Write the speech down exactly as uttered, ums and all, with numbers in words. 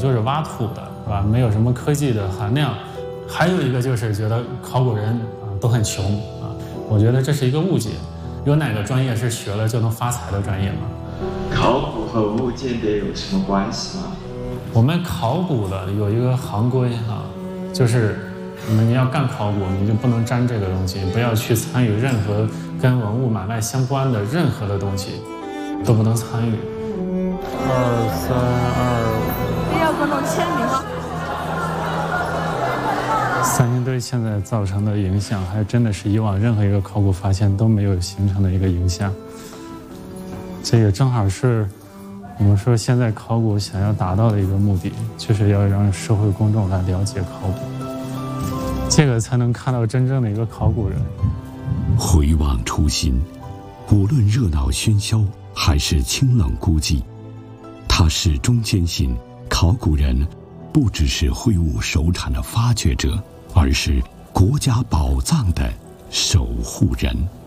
就是挖土的，是吧？没有什么科技的含量。还有一个就是觉得考古人啊都很穷啊，我觉得这是一个误解。有哪个专业是学了就能发财的专业吗？ 考古和物鉴别有什么关系吗？ 我们考古的有一个行规啊，就是你们要干考古，你就不能沾这个东西，不要去参与任何跟文物买卖相关的任何的东西，都不能参与。二三二， 必要观众签名吗？ 三星堆现在造成的影响，还真的是以往任何一个考古发现都没有形成的一个影响。这也正好是我们说现在考古想要达到的一个目的，就是要让社会公众来了解考古，这个才能看到真正的一个考古人。 回望初心，无论热闹喧嚣还是清冷孤寂，他始终坚信考古人不只是挥舞手铲的发掘者，而是国家宝藏的守护人。